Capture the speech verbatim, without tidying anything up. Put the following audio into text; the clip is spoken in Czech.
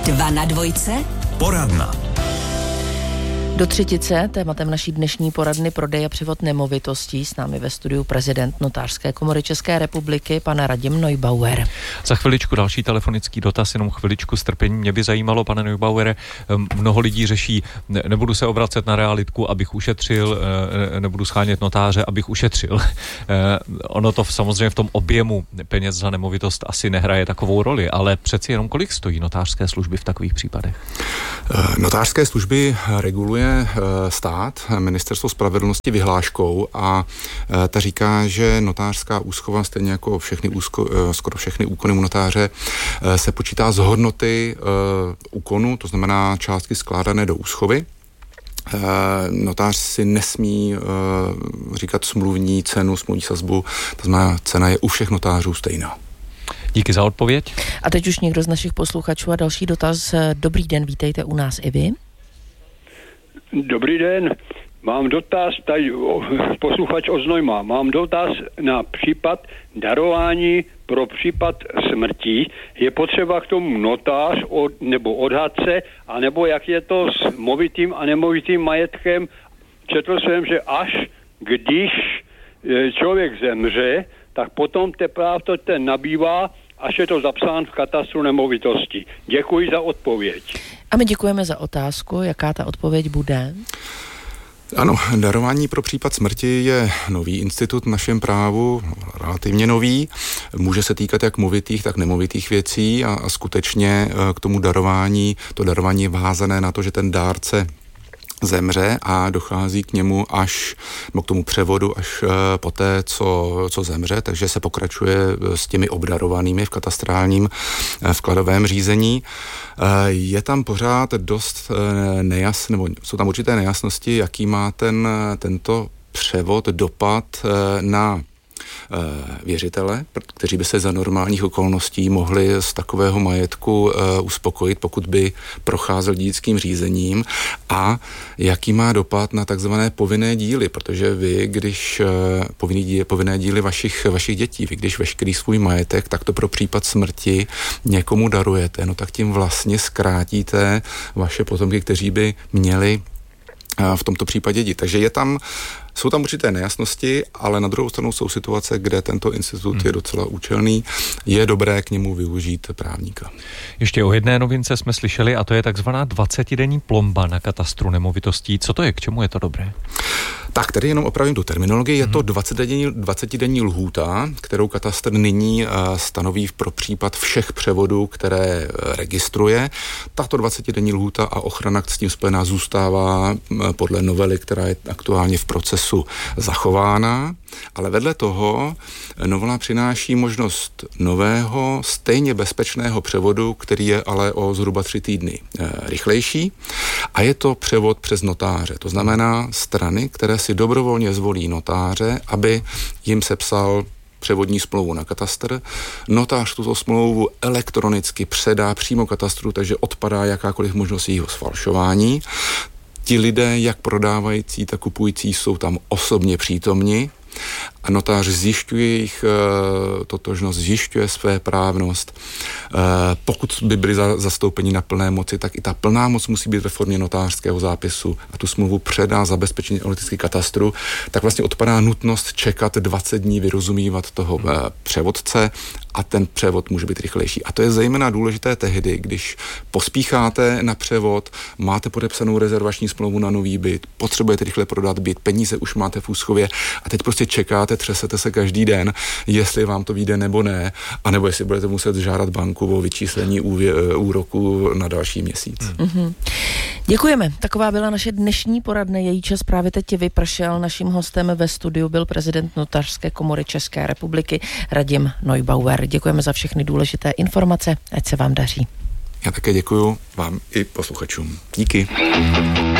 Dva na dvojce. Poradna. Do třetice tématem naší dnešní poradny prodej a převod nemovitostí. S námi ve studiu prezident Notářské komory České republiky, pan Radim Neubauer. Za chviličku další telefonický dotaz, jenom chviličku strpení. Mě by zajímalo, pane Neubauere, mnoho lidí řeší, ne, nebudu se obracet na realitku, abych ušetřil, nebudu schánět notáře, abych ušetřil. Ono to samozřejmě v tom objemu peněz za nemovitost asi nehraje takovou roli, ale přeci jenom kolik stojí notářské služby v takových případech? Notářské služby reguluje stát, Ministerstvo spravedlnosti vyhláškou a ta říká, že notářská úschova, stejně jako všechny úzko, skoro všechny úkony u notáře, se počítá z hodnoty úkonu, to znamená částky skládané do úschovy. Notář si nesmí říkat smluvní cenu, smluvní sazbu, to znamená, cena je u všech notářů stejná. Díky za odpověď. A teď už někdo z našich posluchačů a další dotaz. Dobrý den, vítejte u nás i vy. Dobrý den, mám dotaz, tady posluchač Oznojma, mám dotaz na případ darování pro případ smrti. Je potřeba k tomu notář od, nebo odhadce, anebo jak je to s movitým a nemovitým majetkem. Četl jsem, že až když člověk zemře, tak potom teprve to ten nabývá, až je to zapsán v katastru nemovitosti. Děkuji za odpověď. A my děkujeme za otázku. Jaká ta odpověď bude? Ano, darování pro případ smrti je nový institut v našem právu, relativně nový. Může se týkat jak movitých, tak nemovitých věcí a, a skutečně k tomu darování, to darování je vázané na to, že ten dárce zemře a dochází k němu až, nebo k tomu převodu až po té, co, co zemře, takže se pokračuje s těmi obdarovanými v katastrálním vkladovém řízení. Je tam pořád dost nejasné, nebo jsou tam určité nejasnosti, jaký má ten, tento převod dopad na věřitele, kteří by se za normálních okolností mohli z takového majetku uh, uspokojit, pokud by procházel dědickým řízením, a jaký má dopad na takzvané povinné díly, protože vy, když uh, povinný díly, povinné díly vašich, vašich dětí, vy když veškerý svůj majetek, tak to pro případ smrti někomu darujete, no tak tím vlastně zkrátíte vaše potomky, kteří by měli uh, v tomto případě děti. Takže je tam Jsou tam určité nejasnosti, ale na druhou stranu jsou situace, kde tento institut hmm. je docela účelný. Je dobré k němu využít právníka. Ještě o jedné novince jsme slyšeli, a to je takzvaná dvacetidenní plomba na katastru nemovitostí. Co to je? K čemu je to dobré? Tak, tady jenom opravím tu terminologii. Je to dvacetidenní lhůta, kterou katastr nyní stanoví pro případ všech převodů, které registruje. Tato dvacetidenní lhůta a ochrana s tím spojená zůstává podle novely, která je aktuálně v procesu zachována, ale vedle toho novela přináší možnost nového, stejně bezpečného převodu, který je ale o zhruba tři týdny rychlejší, a je to převod přes notáře. To znamená strany, které si dobrovolně zvolí notáře, aby jim sepsal převodní smlouvu na katastr. Notář tuto smlouvu elektronicky předá přímo katastru, takže odpadá jakákoliv možnost jejího sfalšování. Ti lidé, jak prodávající, tak kupující, jsou tam osobně přítomni a notář zjišťuje jejich e, totožnost, zjišťuje své právnost. E, pokud by byli za, zastoupeni na plné moci, tak i ta plná moc musí být ve formě notářského zápisu a tu smlouvu předá zabezpečení elektronického katastru, tak vlastně odpadá nutnost čekat dvacet dní, vyrozumívat toho e, převodce, a ten převod může být rychlejší. A to je zejména důležité tehdy, když pospícháte na převod, máte podepsanou rezervační smlouvu na nový byt, potřebujete rychle prodat byt, peníze už máte v úschově a teď prostě čekáte, třesete se každý den, jestli vám to vyjde nebo ne, anebo jestli budete muset žádat banku o vyčíslení úvě- úroku na další měsíc. Mm-hmm. Děkujeme. Taková byla naše dnešní poradna. Její čas právě teď vypršel. Naším hostem ve studiu byl prezident Notářské komory České republiky Radim Neubauer. Děkujeme za všechny důležité informace. Ať se vám daří. Já také děkuju vám i posluchačům. Díky.